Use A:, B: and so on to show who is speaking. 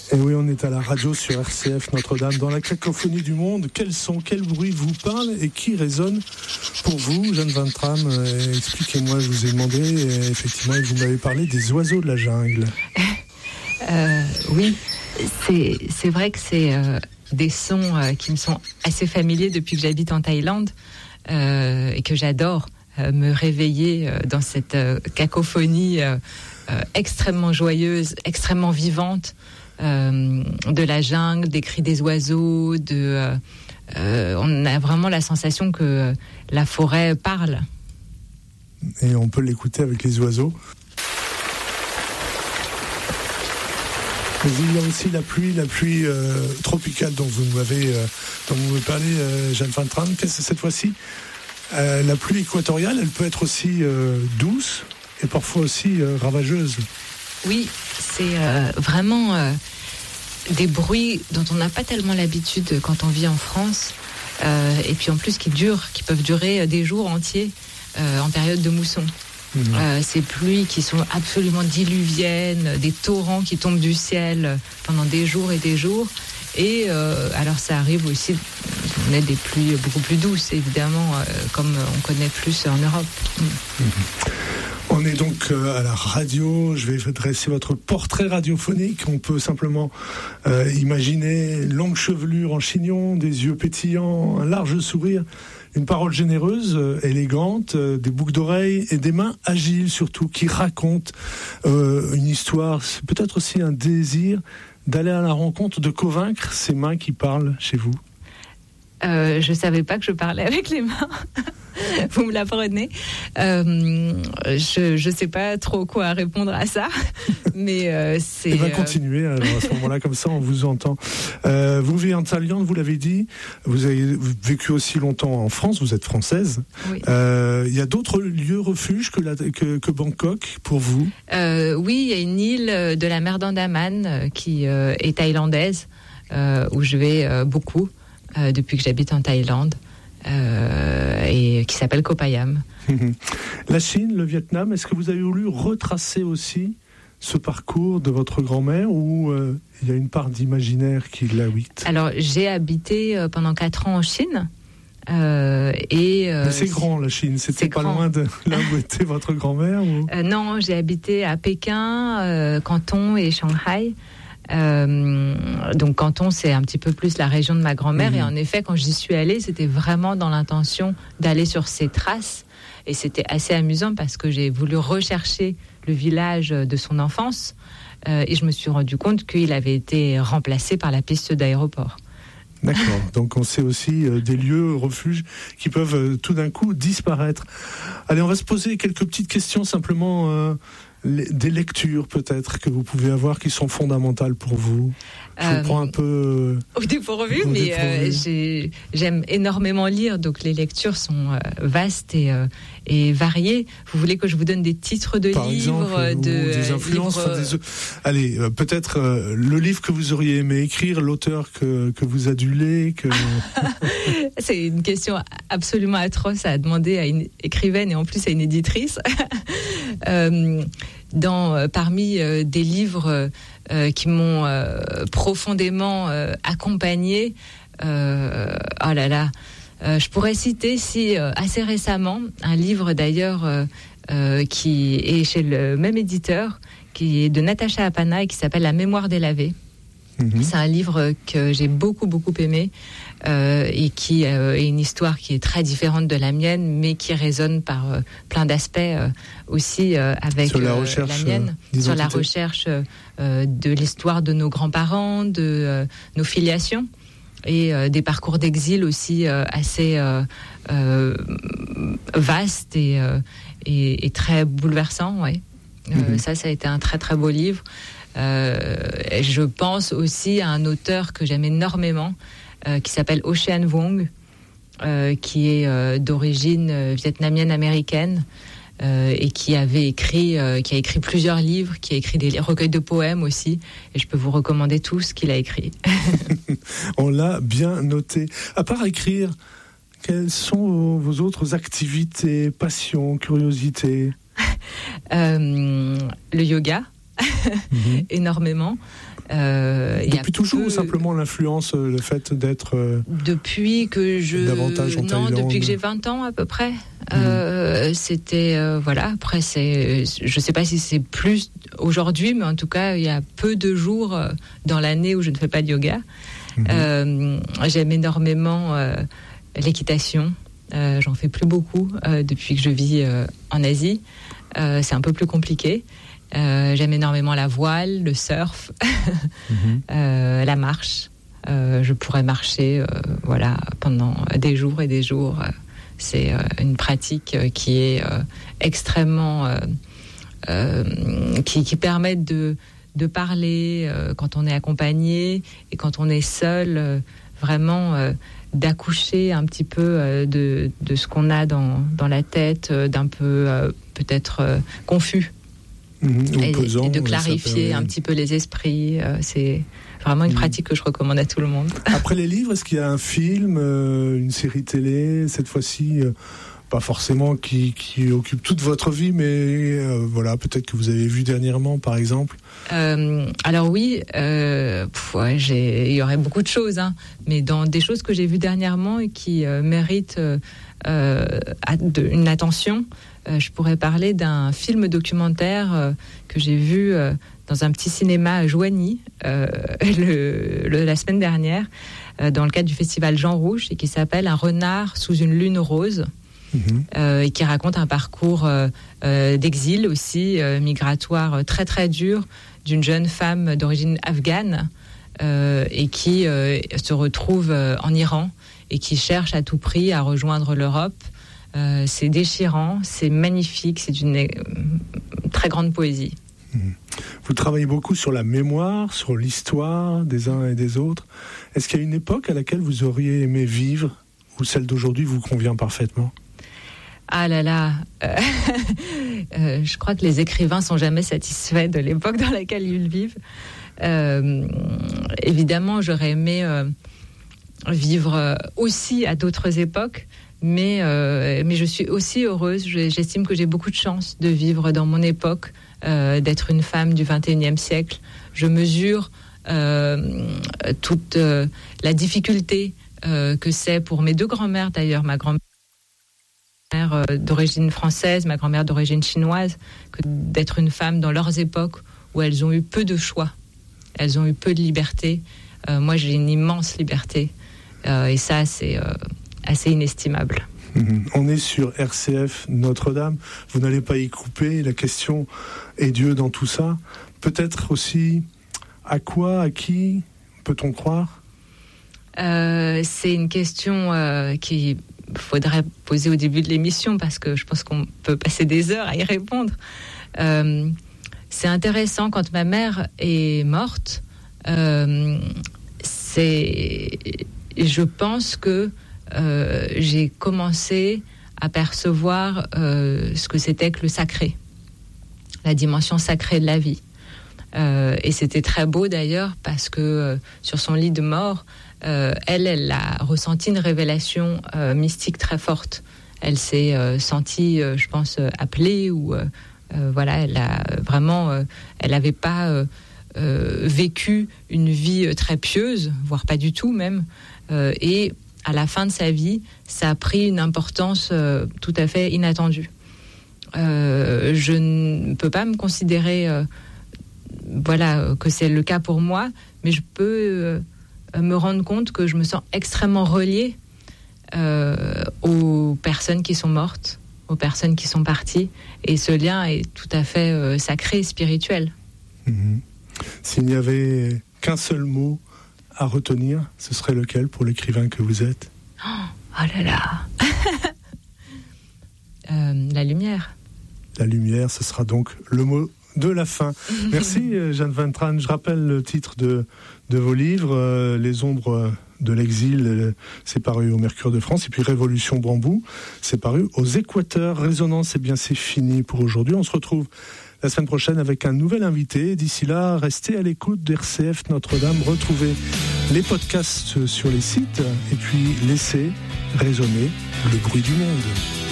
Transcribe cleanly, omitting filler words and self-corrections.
A: Et oui, on est à la radio sur RCF Notre-Dame, dans la cacophonie du monde. Quels sons, quel bruit vous parle et qui résonne pour vous, Jeanne Van Tram? Expliquez-moi, je vous ai demandé, et effectivement, vous m'avez parlé des oiseaux de la jungle.
B: Oui, c'est vrai que c'est des sons qui me sont assez familiers depuis que j'habite en Thaïlande et que j'adore me réveiller dans cette cacophonie extrêmement joyeuse, extrêmement vivante. De la jungle, des cris des oiseaux, on a vraiment la sensation que la forêt parle.
A: Et on peut l'écouter avec les oiseaux. Mais il y a aussi la pluie tropicale dont vous me parlez, Jeanne Van Tram. Qu'est-ce que cette fois-ci? La pluie équatoriale, elle peut être aussi douce et parfois aussi ravageuse. Oui,
B: c'est vraiment des bruits dont on n'a pas tellement l'habitude quand on vit en France, et puis en plus qui peuvent durer des jours entiers en période de mousson. Ces pluies qui sont absolument diluviennes, des torrents qui tombent du ciel pendant des jours et des jours. Et alors ça arrive aussi, on a des pluies beaucoup plus douces évidemment, comme on connaît plus en Europe.
A: On est donc à la radio, je vais dresser votre portrait radiophonique. On peut simplement imaginer une longue chevelure en chignon, des yeux pétillants, un large sourire, une parole généreuse, élégante, des boucles d'oreilles et des mains agiles surtout, qui racontent une histoire, c'est peut-être aussi un désir d'aller à la rencontre, de convaincre ces mains qui parlent chez vous.
B: Je savais pas que je parlais avec les mains. Vous me l'apprenez. Je sais pas trop quoi répondre à ça, mais c'est.
A: Et continuer alors à ce moment-là, comme ça on vous entend. Vous vivez en Thaïlande, vous l'avez dit. Vous avez vécu aussi longtemps en France. Vous êtes française.
B: Oui.
A: Il y a d'autres lieux refuges que Bangkok pour vous?
B: Oui, il y a une île de la mer d'Andaman qui est thaïlandaise, où je vais beaucoup. Depuis que j'habite en Thaïlande, et qui s'appelle Koh Payam.
A: La Chine, le Vietnam, est-ce que vous avez voulu retracer aussi ce parcours de votre grand-mère, ou il y a une part d'imaginaire qui l'habite?
B: Alors, j'ai habité pendant 4 ans en Chine.
A: Mais c'est grand, la Chine, c'était pas loin de là où était votre grand-mère ou...
B: Non, j'ai habité à Pékin, Canton et Shanghai. Donc Canton, c'est un petit peu plus la région de ma grand-mère, et en effet quand j'y suis allée, c'était vraiment dans l'intention d'aller sur ses traces, et c'était assez amusant parce que j'ai voulu rechercher le village de son enfance, et je me suis rendu compte qu'il avait été remplacé par la piste d'aéroport.
A: D'accord, donc on sait aussi des lieux refuges qui peuvent tout d'un coup disparaître. Allez, on va se poser quelques petites questions simplement. Des lectures peut-être que vous pouvez avoir qui sont fondamentales pour vous. Je vous prends un peu
B: au dépourvu, mais j'aime énormément lire, donc les lectures sont vastes et variées. Vous voulez que je vous donne des titres de
A: par
B: livres,
A: exemple, des influences, allez, peut-être le livre que vous auriez aimé écrire, l'auteur que vous adulez, que...
B: C'est une question absolument atroce à demander à une écrivaine et en plus à une éditrice. Parmi des livres qui m'ont profondément accompagnée, oh là là, je pourrais citer assez récemment un livre d'ailleurs qui est chez le même éditeur, qui est de Natacha Apana et qui s'appelle La mémoire délavée. C'est un livre que j'ai beaucoup aimé, et qui est une histoire qui est très différente de la mienne, mais qui résonne par plein d'aspects aussi avec
A: sur la mienne,
B: sur la recherche de l'histoire de nos grands-parents, de nos filiations, et des parcours d'exil aussi assez vastes et très bouleversants. Ouais. Ça a été un très beau livre. Je pense aussi à un auteur que j'aime énormément, qui s'appelle Ocean Vuong, qui est d'origine vietnamienne-américaine, et qui a écrit plusieurs livres, qui a écrit des recueils de poèmes aussi, et je peux vous recommander tout ce qu'il a écrit.
A: On l'a bien noté. À part écrire, quelles sont vos autres activités, passions, curiosités?
B: Le yoga. énormément.
A: Depuis toujours ou simplement l'influence, le fait d'être
B: depuis que
A: davantage en Thaïlande.
B: Depuis que j'ai 20 ans à peu près. C'était voilà. Après, je sais pas si c'est plus aujourd'hui, mais en tout cas, il y a peu de jours dans l'année où je ne fais pas de yoga. J'aime énormément l'équitation. J'en fais plus beaucoup depuis que je vis en Asie. C'est un peu plus compliqué. J'aime énormément la voile, le surf, la marche. Je pourrais marcher pendant des jours et des jours. C'est une pratique qui est extrêmement... qui permet de parler quand on est accompagné et quand on est seul, vraiment d'accoucher un petit peu de ce qu'on a dans la tête, d'un peu peut-être confus. Et de clarifier un petit peu les esprits. C'est vraiment une pratique que je recommande à tout le monde.
A: Après les livres, est-ce qu'il y a un film, une série télé, cette fois-ci pas forcément qui occupe toute votre vie, mais peut-être que vous avez vu dernièrement, par exemple?
B: Alors oui, il y aurait beaucoup de choses, mais dans des choses que j'ai vues dernièrement et qui méritent une attention, je pourrais parler d'un film documentaire que j'ai vu dans un petit cinéma à Joigny la semaine dernière, dans le cadre du festival Jean Rouge, et qui s'appelle Un renard sous une lune rose. Et qui raconte un parcours d'exil aussi, migratoire très très dur, d'une jeune femme d'origine afghane et qui se retrouve en Iran et qui cherche à tout prix à rejoindre l'Europe. C'est déchirant, c'est magnifique, c'est une très grande poésie.
A: Vous travaillez beaucoup sur la mémoire, sur l'histoire des uns et des autres. Est-ce qu'il y a une époque à laquelle vous auriez aimé vivre, ou celle d'aujourd'hui vous convient parfaitement?
B: Ah là là, je crois que les écrivains sont jamais satisfaits de l'époque dans laquelle ils vivent. Évidemment, j'aurais aimé vivre aussi à d'autres époques, mais je suis aussi heureuse. J'estime que j'ai beaucoup de chance de vivre dans mon époque, d'être une femme du 21e siècle. Je mesure toute la difficulté que c'est pour mes deux grand-mères d'ailleurs, ma grand-mère d'origine française, ma grand-mère d'origine chinoise, que d'être une femme dans leurs époques où elles ont eu peu de choix, elles ont eu peu de liberté. Moi, j'ai une immense liberté et ça, c'est assez inestimable.
A: On est sur RCF Notre-Dame. Vous n'allez pas y couper. La question est Dieu dans tout ça. Peut-être aussi, à quoi, à qui peut-on croire?
B: C'est une question qui faudrait poser au début de l'émission, parce que je pense qu'on peut passer des heures à y répondre. C'est intéressant, quand ma mère est morte, je pense que j'ai commencé à percevoir ce que c'était que le sacré, la dimension sacrée de la vie. Et c'était très beau d'ailleurs, parce que sur son lit de mort, elle a ressenti une révélation mystique très forte. Elle s'est sentie, je pense, appelée, ou elle a vraiment, elle n'avait pas vécu une vie très pieuse, voire pas du tout même. Et à la fin de sa vie, ça a pris une importance tout à fait inattendue. Je ne peux pas me considérer, que c'est le cas pour moi, mais je peux me rendre compte que je me sens extrêmement reliée aux personnes qui sont mortes, aux personnes qui sont parties, et ce lien est tout à fait sacré, spirituel.
A: S'il n'y avait qu'un seul mot à retenir, ce serait lequel pour l'écrivain que vous êtes?
B: Oh là là. La lumière.
A: La lumière, ce sera donc le mot de la fin. Merci Jeanne Van Traen. Je rappelle le titre de vos livres, Les ombres de l'exil, c'est paru au Mercure de France, et puis Révolution Bambou, c'est paru aux Équateurs. Résonance, eh bien c'est fini pour aujourd'hui. On se retrouve la semaine prochaine avec un nouvel invité. D'ici là, restez à l'écoute d'RCF Notre-Dame. Retrouvez les podcasts sur les sites et puis laissez résonner le bruit du monde.